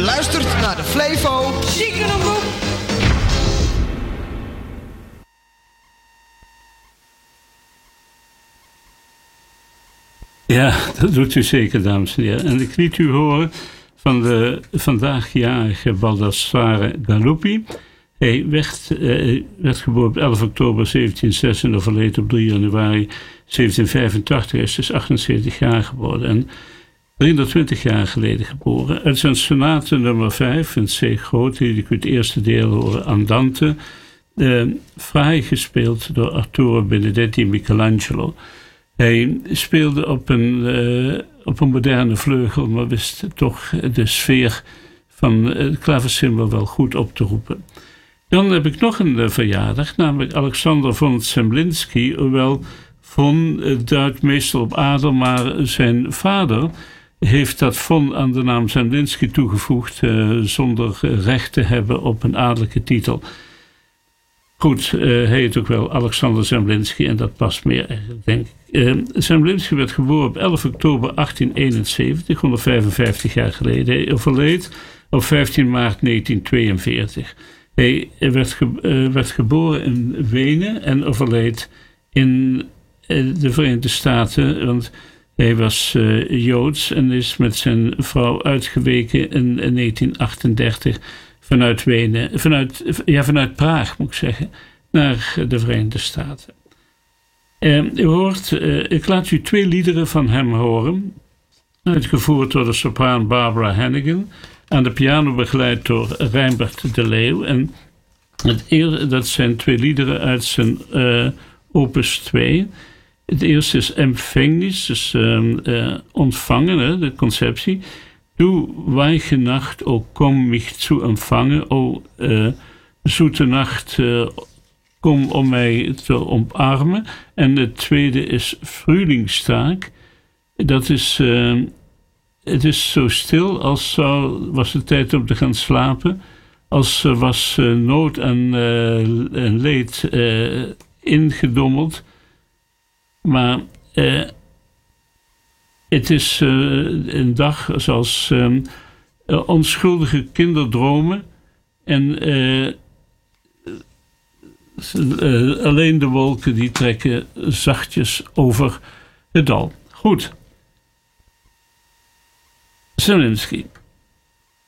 luistert naar de Flevo Ziekenomroep. Ja, dat doet u zeker, dames en heren. En ik liet u horen van de vandaag jarige Baldassare Galuppi. Hij werd geboren op 11 oktober 1706 en overleed op 3 januari 1785. Hij is dus 78 jaar geworden en 320 jaar geleden geboren. Uit zijn sonate nummer 5 in C groot, die ik het eerste deel horen, Andante, fraai gespeeld door Arturo Benedetti Michelangelo. Hij speelde op een moderne vleugel, maar wist toch de sfeer van het klaversymbol wel goed op te roepen. Dan heb ik nog een verjaardag, namelijk Alexander von Zemlinsky. Hoewel von duidt meestal op adel, maar zijn vader heeft dat von aan de naam Zemlinsky toegevoegd zonder recht te hebben op een adellijke titel. Goed, hij heet ook wel Alexander Zemlinsky en dat past meer eigenlijk, denk ik. Zemlinsky werd geboren op 11 oktober 1871, 155 jaar geleden. Hij overleed op 15 maart 1942. Hij werd geboren in Wenen en overleed in de Verenigde Staten, want hij was Joods en is met zijn vrouw uitgeweken in 1938 vanuit Wenen, vanuit Praag moet ik zeggen, naar de Verenigde Staten. Ik laat u 2 liederen van hem horen, uitgevoerd door de sopraan Barbara Hannigan, aan de piano begeleid door Reinbert de Leeuw. En dat zijn 2 liederen uit zijn opus 2. Het eerste is Empfängnis, dus ontvangen, de conceptie. Du weiche Nacht, o komm mich zu empfangen, o zoete nacht, kom om mij te omarmen. En het tweede is Frühlingstag. Dat is, het is zo stil als was het tijd om te gaan slapen, als was nood en leed ingedommeld. Maar het is een dag zoals onschuldige kinderdromen en alleen de wolken die trekken zachtjes over het dal. Goed. Zemlinsky.